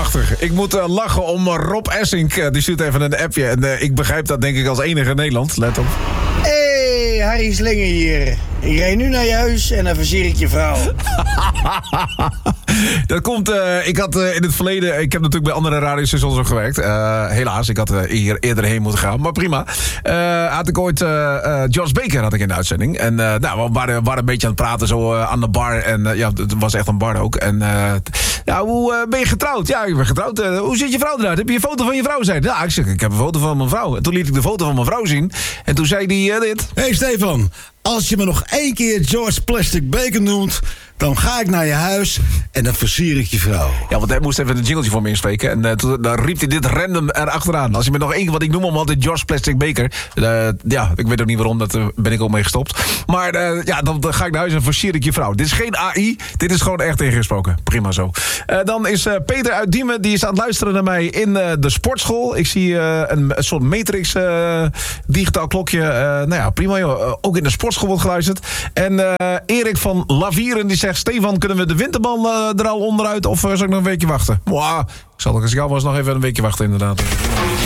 prachtig. Ik moet lachen om Rob Essink. Die stuurt even een appje. En ik begrijp dat denk ik als enige in Nederland. Let op. Hey, Harry Slinger hier. Ik rijd nu naar je huis en dan versier ik je vrouw. Dat komt, ik had in het verleden, ik heb natuurlijk bij andere radiostations ook gewerkt. Helaas, ik had hier eerder heen moeten gaan, maar prima. Had ik ooit Josh Baker had ik in de uitzending. En we waren een beetje aan het praten zo aan de bar. En het was echt een bar ook. En hoe ben je getrouwd? Ja, ik ben getrouwd. Hoe ziet je vrouw eruit? Heb je een foto van je vrouw? Zei hij. Ja, ik zeg, ik heb een foto van mijn vrouw. En toen liet ik de foto van mijn vrouw zien. En toen zei hij dit. Hey Stefan, als je me nog 1 keer George Plastic Bacon noemt, dan ga ik naar je huis en dan versier ik je vrouw. Ja, want hij moest even een jingletje voor me inspreken. En dan riep hij dit random erachteraan. Als je me nog 1 keer, want ik noem hem altijd George Plastic Baker. Ik weet ook niet waarom, daar ben ik ook mee gestopt. Maar dan ga ik naar huis en versier ik je vrouw. Dit is geen AI, dit is gewoon echt ingesproken. Prima zo. Dan is Peter uit Diemen, die is aan het luisteren naar mij in de sportschool. Ik zie een soort Matrix digitaal klokje. Prima joh. Ook in de sportschool wordt geluisterd. En Erik van Lavieren die zegt, Stefan, kunnen we de winterbal er al onderuit of zal ik nog een weekje wachten? Ik zal als ik jou was nog even een weekje wachten inderdaad.